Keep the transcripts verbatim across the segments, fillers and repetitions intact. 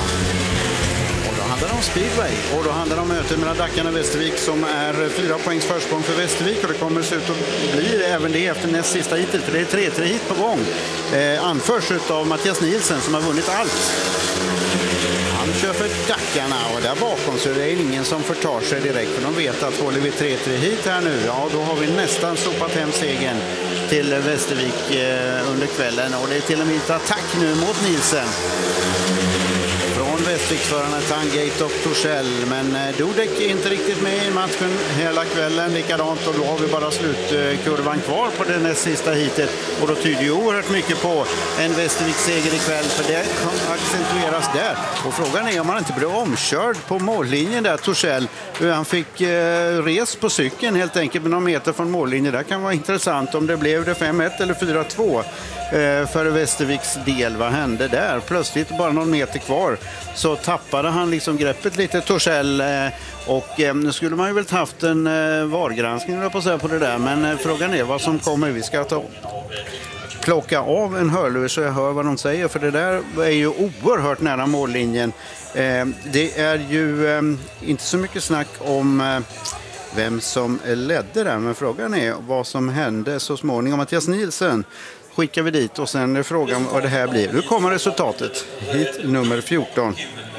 Då handlar det om speedway och då handlar det om mötet mellan Dackarna och Västervik som är fyra poängs försprång för Västervik, och det kommer se ut att bli även det efter näst sista hitet, för det är tre tre hit på gång. Eh, anförs av Mattias Nielsen som har vunnit allt. Han kör för Dackarna och där bakom så är det ingen som förtar sig direkt, för de vet att håller vi tre tre hit här nu, ja då har vi nästan sopat hem segern till Västervik eh, under kvällen, och det är till och med ett attack nu mot Nielsen. Från Västerviksförarna Tangate och Torssell, men Dudek är inte riktigt med i matchen hela kvällen likadant, och då har vi bara slutkurvan kvar på det näst sista hitet, och då tyder ju oerhört mycket på en Västerviks-seger ikväll, för det accentueras där. Och frågan är om han inte blev omkörd på mållinjen där, Torssell. Han fick eh, res på cykeln helt enkelt med några meter från mållinjen. Det kan vara intressant om det blev det fem ett eller fyra två eh, för Västerviks del. Vad hände där? Plötsligt bara någon meter kvar så tappade han liksom greppet lite, Torssell, eh, och eh, nu skulle man ju väl haft en eh, vargranskning på, att säga, på det där, men eh, frågan är vad som kommer. Vi ska ta plocka av en hörlur så jag hör vad de säger, för det där är ju oerhört nära mållinjen. Eh, det är ju eh, inte så mycket snack om eh, vem som ledde där, men frågan är vad som hände så småningom. Mattias Nielsen skickar vi dit, och sen är frågan vad det här blir. Nu kommer resultatet. Hit nummer fjorton.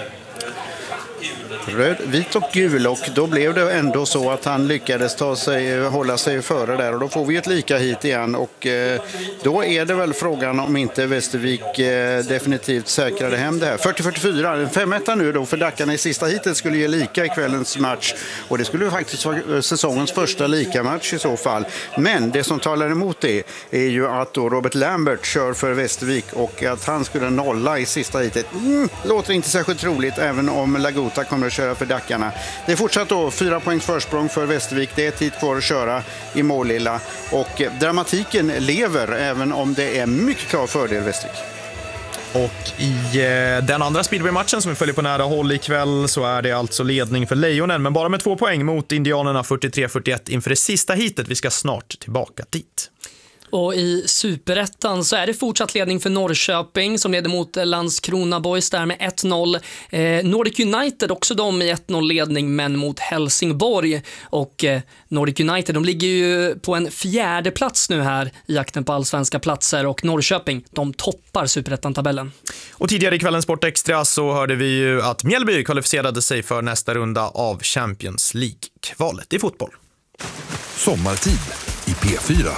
Röd, vit och gul, och då blev det ändå så att han lyckades ta sig, hålla sig före där, och då får vi ett lika hit igen, och eh, då är det väl frågan om inte Västervik eh, definitivt säkrade hem det här. fyrtio fyrtiofyra, en fem ett nu då för Dackarna i sista hitet skulle ge lika i kvällens match, och det skulle faktiskt vara säsongens första lika match i så fall. Men det som talar emot det är ju att då Robert Lambert kör för Västervik, och att han skulle nolla i sista hitet mm, låter inte särskilt troligt, även om Lagota kommer att köra för Dackarna. Det är fortsatt då fyra poängs försprång för Västervik. Det är tid kvar att köra i Målilla, och dramatiken lever även om det är mycket klar fördel Västervik. Och i eh, den andra speedway-matchen som vi följer på nära håll ikväll så är det alltså ledning för Lejonen, men bara med två poäng mot Indianerna fyrtiotre fyrtioett inför det sista hitet. Vi ska snart tillbaka dit. Och i Superettan så är det fortsatt ledning för Norrköping som leder mot Landskrona Boys där med ett noll. Eh, Nordic United också de i ett noll ledning, men mot Helsingborg. Och eh, Nordic United, de ligger ju på en fjärde plats nu här i jakten på allsvenska platser, och Norrköping, de toppar Superettan-tabellen. Och tidigare i kvällens Sport Extra så hörde vi ju att Mjällby kvalificerade sig för nästa runda av Champions League-kvalet i fotboll. Sommartid i P fyra.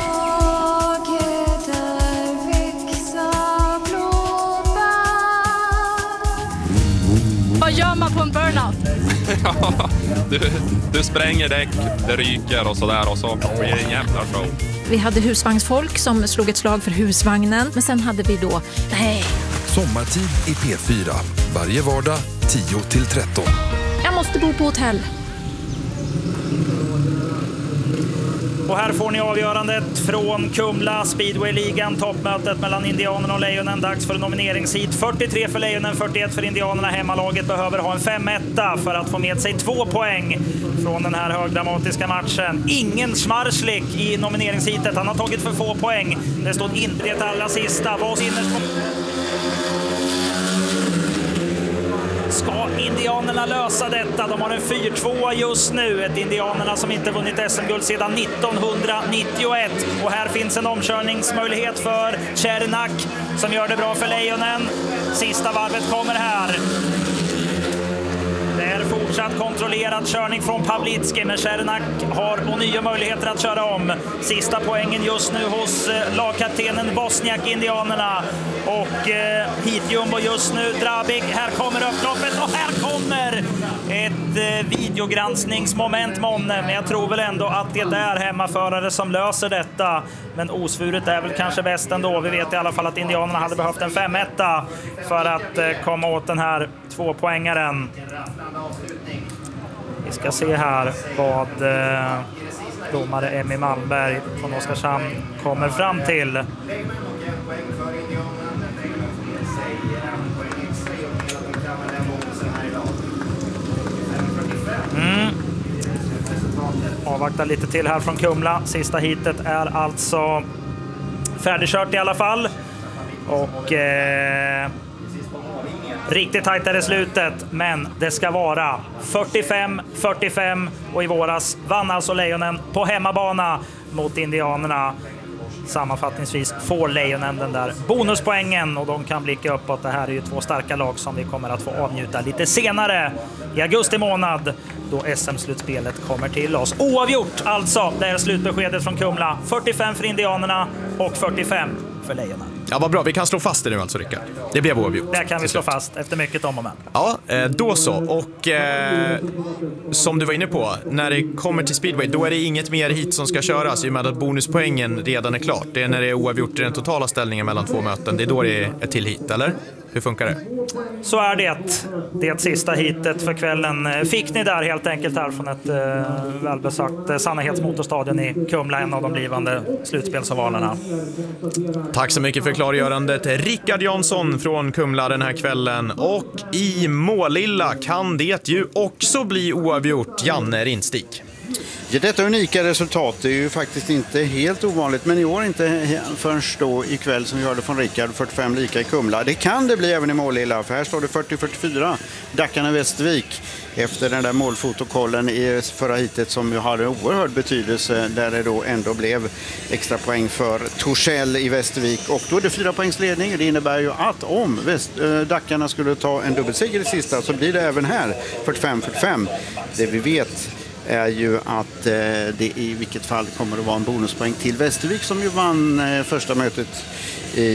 Vad gör man på en burnout? Ja, du, du spränger däck, det ryker och sådär, och så blir det en jävla show. Vi hade husvagnsfolk som slog ett slag för husvagnen, men sen hade vi då, nej. Sommartid i P fyra, varje vardag tio till tretton. Jag måste bo på hotell. Och här får ni avgörandet från Kumla Speedway-ligan, toppmötet mellan Indianerna och Lejonen. Dags för nomineringshit. fyrtiotre för Lejonen, fyrtioett för Indianerna. Hemmalaget behöver ha en fem ett för att få med sig två poäng från den här högdramatiska matchen. Ingen Schmarslik i nomineringshitet. Han har tagit för få poäng. Det stod inte det allra sista. Vad ska Indianerna lösa detta? De har en fyra två just nu. Ett Indianerna som inte vunnit S M-guld sedan nittonhundranittioett. Och här finns en omkörningsmöjlighet för Cernak som gör det bra för Lejonen. Sista varvet kommer här. Det är fortsatt kontrollerad körning från Pavlitski, men Cernak har nya möjligheter att köra om. Sista poängen just nu hos eh, lagkaptenen Bosniak Indianerna. Och eh, hitjumbo just nu Drabik. Här kommer upploppet och här kommer ett eh, videogranskningsmoment månne. Men jag tror väl ändå att det är hemmaförare som löser detta. Men osvuret är väl kanske bäst ändå. Vi vet i alla fall att Indianerna hade behövt en fem ett för att eh, komma åt den här tvåpoängaren. Vi ska se här vad eh, domare Emmy Malmberg från Oskarshamn kommer fram till. Mm. Avvakta lite till här från Kumla. Sista hitet är alltså färdigkört i alla fall. Och eh, riktigt tajt är det slutet, men det ska vara fyrtiofem fyrtiofem och i våras vann alltså Lejonen på hemmabana mot Indianerna. Sammanfattningsvis får Lejonen den där bonuspoängen och de kan blicka uppåt. Det här är ju två starka lag som vi kommer att få avnjuta lite senare i augusti månad då S M-slutspelet kommer till oss. Oavgjort alltså, det är slutbeskedet från Kumla. fyrtiofem för Indianerna och fyrtiofem för Lejonen. Ja, vad bra. Vi kan slå fast det nu alltså, Rickard. Det blev oavgjort. Det kan vi slå fast efter mycket om och men. Ja, då så. Och eh, som du var inne på, när det kommer till speedway, då är det inget mer hit som ska köras i och med att bonuspoängen redan är klart. Det är när det är oavgjort i den totala ställningen mellan två möten. Det är då det är till hit, eller? Hur funkar det? Så är det. Det sista hitet för kvällen fick ni där helt enkelt här från ett eh, välbesökt eh, Sannhetsmotorstadion i Kumla, en av de blivande slutspelsovalerna. Tack så mycket för klargörandet, Rickard Jansson från Kumla den här kvällen. Och i Målilla kan det ju också bli oavgjort, Janne Rinstig. Ja, detta unika resultat är ju faktiskt inte helt ovanligt, men i år inte förrän då ikväll som vi hörde från Rickard, fyrtiofem lika i Kumla. Det kan det bli även i Målilla, för här står det fyrtio fyrtiofyra Dackarna Västervik efter den där målfotokollen i förra hitet som ju hade oerhörd betydelse, där det då ändå blev extra poäng för Torssell i Västervik, och då är det fyra poängs ledning. Det innebär ju att om Väst, äh, Dackarna skulle ta en dubbelseger i sista så blir det även här fyrtiofem fyrtiofem. Det vi vet är ju att eh, det i vilket fall kommer att vara en bonuspoäng till Västervik som ju vann eh, första mötet i